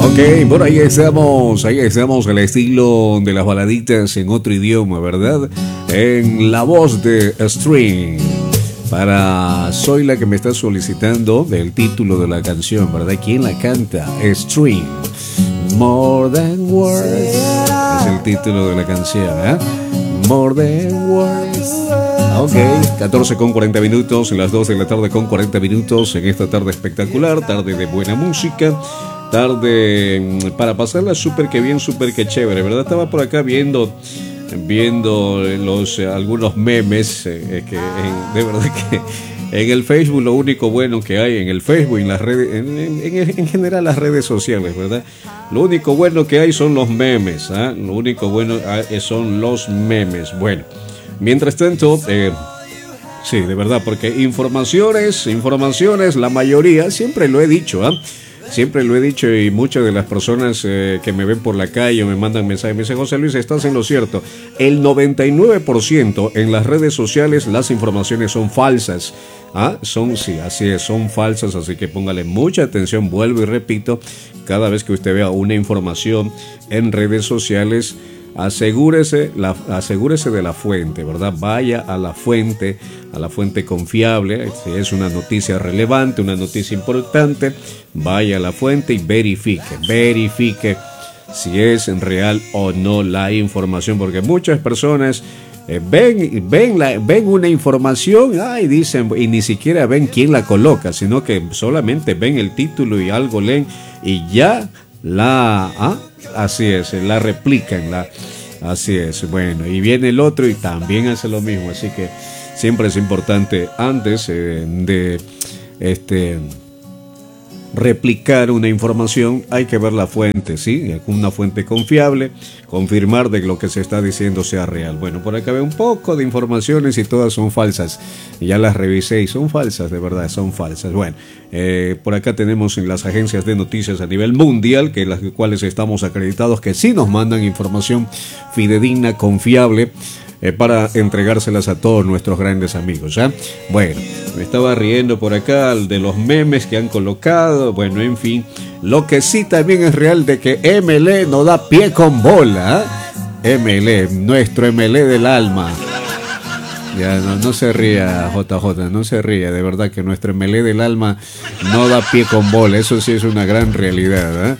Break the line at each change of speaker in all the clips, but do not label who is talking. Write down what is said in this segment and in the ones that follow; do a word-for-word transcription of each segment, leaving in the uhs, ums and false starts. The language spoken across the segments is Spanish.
Ok, por ahí estamos, ahí estamos al estilo de las baladitas en otro idioma, ¿verdad? En la voz de String. Para Soy la que me está solicitando el título de la canción, ¿verdad? ¿Quién la canta? String. More Than Words es el título de la canción, ¿eh? More Than Words. Ok, catorce con cuarenta minutos, las dos de la tarde con cuarenta minutos en esta tarde espectacular, tarde de buena música, tarde para pasarla súper que bien, súper que chévere, ¿verdad? Estaba por acá viendo viendo los eh, algunos memes, eh, que en, de verdad que en el Facebook lo único bueno que hay en el Facebook, en las redes, en, en, en general las redes sociales, ¿verdad? Lo único bueno que hay son los memes, ¿eh? Lo único bueno son los memes. Bueno, mientras tanto, eh, sí, de verdad, porque informaciones, informaciones, la mayoría, siempre lo he dicho, ¿eh? Siempre lo he dicho y muchas de las personas eh, que me ven por la calle o me mandan mensajes, me dicen, José Luis, estás en lo cierto. El noventa y nueve por ciento en las redes sociales las informaciones son falsas. ¿Ah? Son, sí, así es, son falsas, así que póngale mucha atención, vuelvo y repito, cada vez que usted vea una información en redes sociales, asegúrese, la, asegúrese de la fuente, ¿verdad? Vaya a la fuente, a la fuente confiable. Si es una noticia relevante, una noticia importante, vaya a la fuente y verifique, verifique si es real o no la información, porque muchas personas eh, ven, ven, la, ven una información, ay, dicen, y ni siquiera ven quién la coloca, sino que solamente ven el título y algo leen y ya la, ¿ah? Así es, la replican, la, así es, bueno, y viene el otro y también hace lo mismo, así que siempre es importante antes eh, de este replicar una información, hay que ver la fuente, ¿sí? Una fuente confiable, confirmar de que lo que se está diciendo sea real. Bueno, por acá veo un poco de informaciones y todas son falsas. Ya las revisé y son falsas, de verdad, son falsas. Bueno, eh, por acá tenemos en las agencias de noticias a nivel mundial, que las cuales estamos acreditados, que sí nos mandan información fidedigna, confiable, Eh, para entregárselas a todos nuestros grandes amigos, ¿eh? Bueno, me estaba riendo por acá de los memes que han colocado. Bueno, en fin, lo que sí también es real de que M L E no da pie con bola, ¿eh? M L E, nuestro M L E del alma. Ya, no, no se ría, J J, no se ría, de verdad que nuestro M L E del alma no da pie con bola, eso sí es una gran realidad,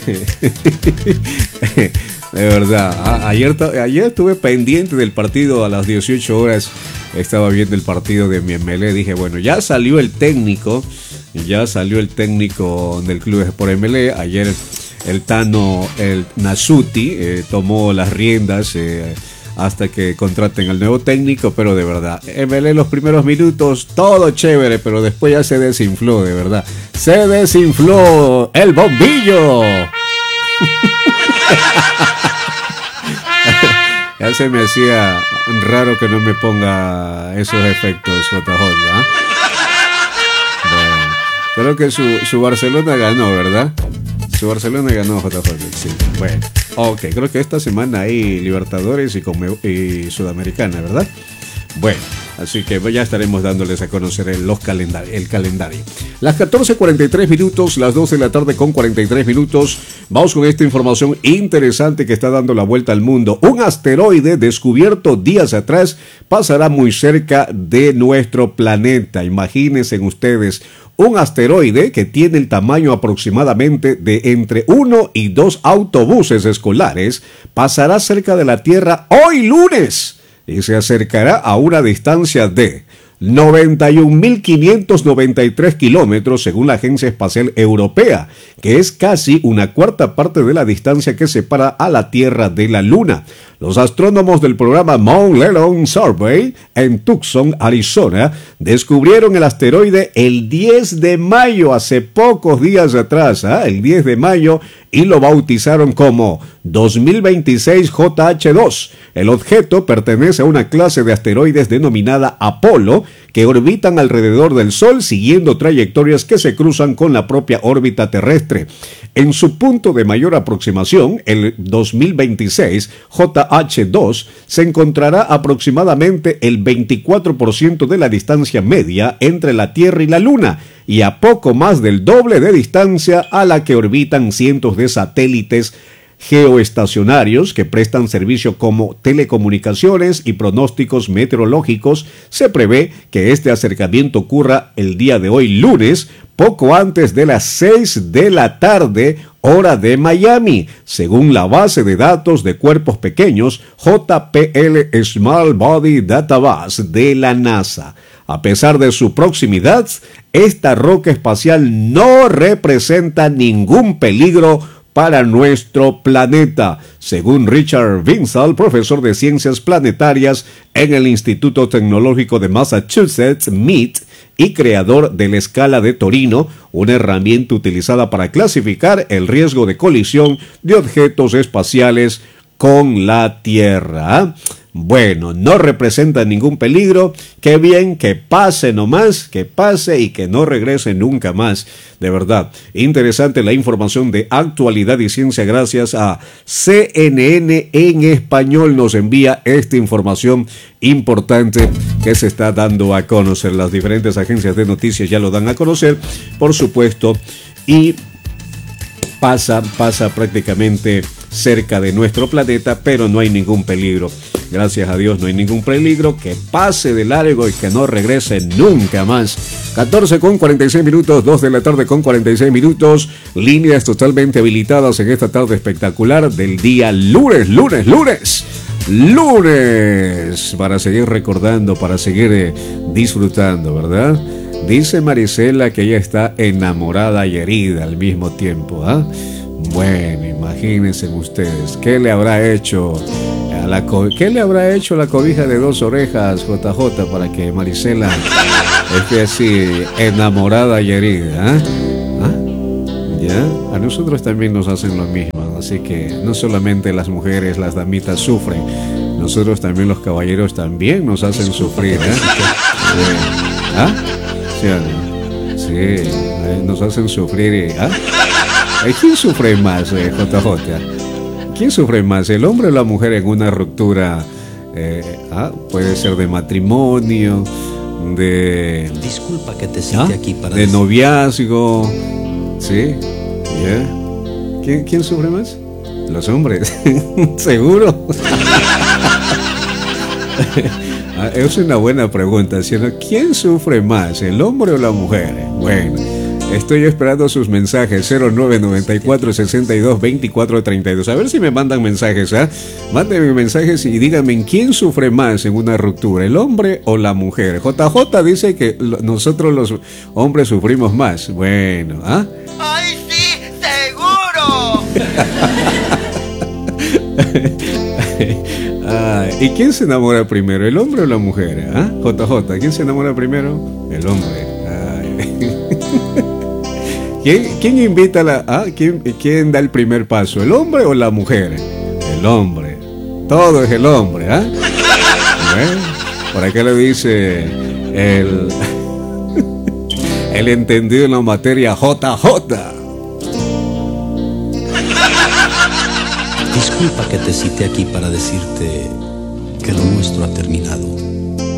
¿eh? De verdad, ayer, ayer estuve pendiente del partido a las dieciocho horas, estaba viendo el partido de mi M L E, dije, bueno, ya salió el técnico, ya salió el técnico del Club por M L E, ayer el Tano, el Nasuti, eh, tomó las riendas eh, hasta que contraten al nuevo técnico, pero de verdad, M L E los primeros minutos, todo chévere, pero después ya se desinfló, de verdad, se desinfló el bombillo. Ya se me hacía raro que no me ponga esos efectos, J J, ¿eh? Bueno, creo que su, su Barcelona ganó, ¿verdad? Su Barcelona ganó, J J, sí. Bueno, ok, creo que esta semana hay Libertadores y, Conme- y Sudamericana, ¿verdad? Bueno, así que ya estaremos dándoles a conocer el, los calendar- el calendario. Las catorce cuarenta y tres minutos, las doce de la tarde con cuarenta y tres minutos. Vamos con esta información interesante que está dando la vuelta al mundo. Un asteroide descubierto días atrás pasará muy cerca de nuestro planeta. Imagínense ustedes, un asteroide que tiene el tamaño aproximadamente de entre uno y dos autobuses escolares pasará cerca de la Tierra hoy lunes y se acercará a una distancia de noventa y un mil quinientos noventa y tres kilómetros según la Agencia Espacial Europea, que es casi una cuarta parte de la distancia que separa a la Tierra de la Luna. Los astrónomos del programa Mount Lelon Survey en Tucson, Arizona, descubrieron el asteroide el diez de mayo, hace pocos días atrás, ¿eh? el diez de mayo, y lo bautizaron como dos mil veintiséis J H dos. El objeto pertenece a una clase de asteroides denominada Apolo, que orbitan alrededor del Sol siguiendo trayectorias que se cruzan con la propia órbita terrestre. En su punto de mayor aproximación, el dos mil veintiséis, J H dos se encontrará aproximadamente el veinticuatro por ciento de la distancia media entre la Tierra y la Luna, y a poco más del doble de distancia a la que orbitan cientos de satélites geoestacionarios que prestan servicio como telecomunicaciones y pronósticos meteorológicos. Se prevé que este acercamiento ocurra el día de hoy, lunes, poco antes de las seis de la tarde, hora de Miami, según la base de datos de cuerpos pequeños J P L Small Body Database de la NASA. A pesar de su proximidad, esta roca espacial no representa ningún peligro para nuestro planeta, según Richard Vinsal, profesor de ciencias planetarias en el Instituto Tecnológico de Massachusetts, M I T, y creador de la escala de Torino, una herramienta utilizada para clasificar el riesgo de colisión de objetos espaciales con la Tierra. Bueno, no representa ningún peligro. Qué bien, que pase nomás, que pase y que no regrese nunca más. De verdad, interesante la información de actualidad y ciencia. Gracias a C N N en español nos envía esta información importante que se está dando a conocer. Las diferentes agencias de noticias ya lo dan a conocer, por supuesto, y pasa, pasa prácticamente cerca de nuestro planeta, pero no hay ningún peligro. Gracias a Dios no hay ningún peligro. Que pase de largo y que no regrese nunca más. catorce con cuarenta y seis minutos, dos de la tarde con cuarenta y seis minutos. Líneas totalmente habilitadas en esta tarde espectacular del día lunes, lunes, lunes. Lunes. Para seguir recordando, para seguir eh, disfrutando, ¿verdad? Dice Marisela que ella está enamorada y herida al mismo tiempo, ¿ah? ¿eh? Bueno, imagínense ustedes, ¿qué le habrá hecho a la co- ¿qué le habrá hecho la cobija de dos orejas, J J, para que Marisela esté así enamorada y herida? ¿eh? ¿Ah? ¿Ya? A nosotros también nos hacen lo mismo, así que no solamente las mujeres, las damitas sufren, nosotros también los caballeros también nos hacen sufrir, ¿eh? ¿Ah? Sí, sí, nos hacen sufrir, ¿ah? ¿Quién sufre más, eh, J J? ¿Quién sufre más, el hombre o la mujer en una ruptura? Eh, ah, puede ser de matrimonio, de...
Disculpa que te cite
¿ah?
aquí para
de
decir...
noviazgo, ¿sí? ¿Yeah? ¿Quién, ¿Quién sufre más? Los hombres, seguro. Ah, es una buena pregunta, ¿cierto? ¿Quién sufre más, el hombre o la mujer? Bueno, estoy esperando sus mensajes. Cero nueve nueve cuatro, sesenta y dos, veinticuatro, treinta y dos. A ver si me mandan mensajes, ¿ah? ¿eh? Mándenme mensajes y díganme quién sufre más en una ruptura, el hombre o la mujer. J J dice que lo, nosotros los hombres sufrimos más. Bueno, ¿ah? ¿eh?
¡Ay, sí! ¡Seguro!
Ah, ¿y quién se enamora primero, el hombre o la mujer? ¿Ah? J J, ¿quién se enamora primero? El hombre. Ay. ¿Quién, ¿Quién invita a la... Ah, ¿quién, ¿Quién da el primer paso, el hombre o la mujer? El hombre. Todo es el hombre, ¿ah? ¿eh? Bueno, por acá le dice el... el entendido en la materia J J.
Disculpa que te cite aquí para decirte que lo nuestro ha terminado.